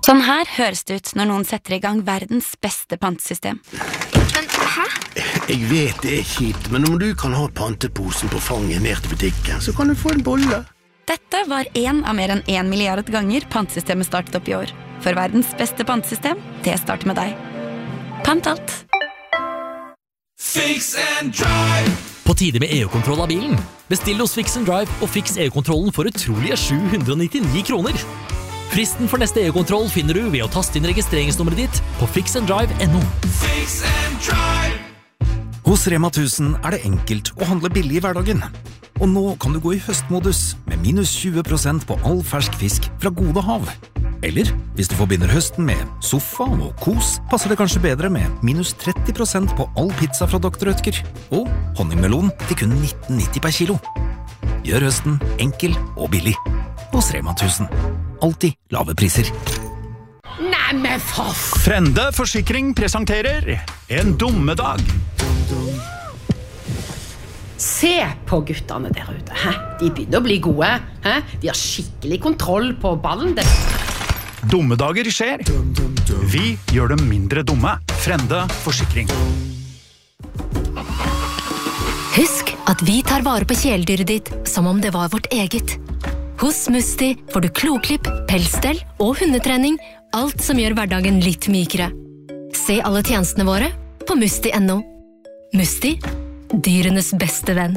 Sånn her høres det ut når noen setter I gang verdens beste pantesystem. Men, hæ? Jeg vet det kjipt, men om du kan ha panteposen på fanget ned til butikken, så kan du få en bolle. Dette var en av mer enn 1 milliard ganger pantesystemet startet opp I år. For verdens beste pantesystem, det starter med deg. Pant alt. Fix and Drive. På tide med EU-kontroll av bilen. Bestill hos Fix and Drive og fiks EU-kontrollen for utrolige 799 kroner. Fristen for neste EU-kontroll finner du ved å taste inn registreringsnummeret ditt på fixanddrive.no. Fix and Drive. Hos Rema 1000 det enkelt å handle billig I hverdagen. Og nå kan du gå I høstmodus med minus 20% på all fersk fisk fra Gode Hav. Eller, hvis du forbinder høsten med sofa og kos, passer det kanskje bedre med minus 30% på all pizza fra Dr. Rødtger. Og honningmelon til kun 19,90 per kilo. Gjør høsten enkel og billig. Hos Rema 1000. Alltid lave priser. Nei, men for... Frende Forsikring presenterer En dommedag. Se på guttene der ute, hæ? De begynner å bli gode, hæ? De har skikkelig kontroll på ballen. Dommedager skjer. Vi gjør dem mindre dumme. Frende Forsikring. Husk at vi tar vare på kjæledyret ditt som om det var vårt eget. Hos Musti får du kloklipp, pelsstell og hundetrening, alt som gjør hverdagen litt mykere. Se alle tjenestene våre på musti.no. Musti, dyrenes beste venn.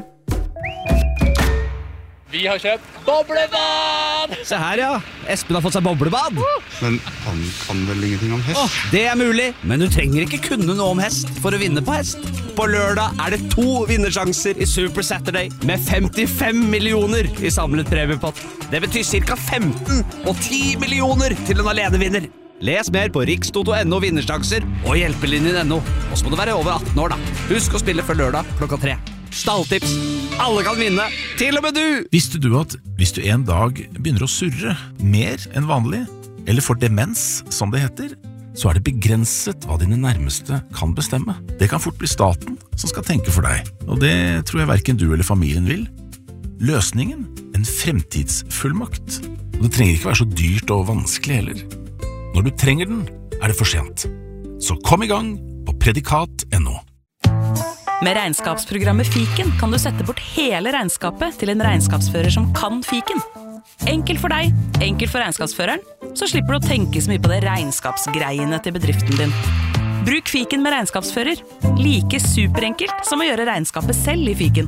Vi har kjøpt boblebad! Se her, ja. Espen har fått seg boblebad. Men han kan vel ingenting om hest? Det mulig, men du trenger ikke kunne noe om hest for å vinne på hest. På lørdag det 2 vinnersjanser I Super Saturday med 55 millioner I samlet premiepott. Det betyr cirka 15 og 10 millioner til en alenevinner. Les mer på rikstoto.no vinnersjanser og hjelpelinjen.no. Og så må du være over 18 år da. Husk å spille før lørdag klokka 3. Stalltips. Alle kan vinne, til og med du! Visste du at hvis du en dag begynner å surre mer enn vanlig, eller får demens, som det heter, så det begrenset hva dine nærmeste kan bestemme. Det kan fort bli staten som skal tenke for deg, og det tror jeg hverken du eller familien vil. Løsningen? En fremtidsfullmakt. Og det trenger ikke være så dyrt og vanskelig heller. Når du trenger den, det for sent. Så kom I gang på predikat.no. Med regnskapsprogrammet Fiken kan du sette bort hele regnskapet til en regnskapsfører som kan Fiken. Enkelt for deg, enkelt for regnskapsføreren, så slipper du å tenke så mye på det regnskapsgreiene til bedriften din. Bruk Fiken med regnskapsfører. Like superenkelt som å gjøre regnskapet selv I Fiken.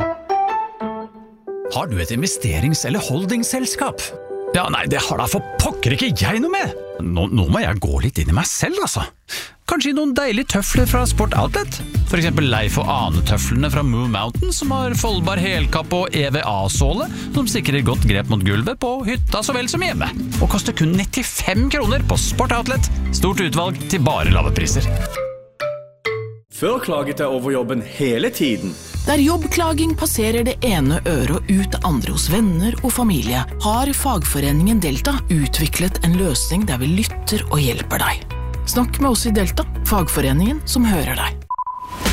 Har du et investerings- eller holdingselskap? Ja, nei, det har da for pokker ikke jeg noe med. Nå må jeg gå litt inn I meg selv, altså. Kanskje I noen deilige tøfler fra Sport Outlet? For eksempel Leif og Ane-tøflene fra Moo Mountain, som har foldbar helkapp og EVA-såle, som sikrer godt grep mot gulvet på hytta så vel som hjemme. Og koster kun 95 kroner på Sport Outlet. Stort utvalg til bare lave priser. Før klaget jeg over jobben hele tiden. Der jobbklaging passerer det ene øret og ut det andre hos venner og familie, har fagforeningen Delta utviklet en løsning der vi lytter og hjelper deg. Snakk med oss I Delta, fagforeningen som hører deg.